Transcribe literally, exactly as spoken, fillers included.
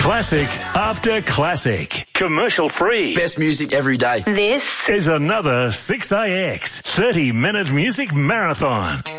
Classic after classic. Commercial free. Best music every day. This is another six A X thirty minute music marathon.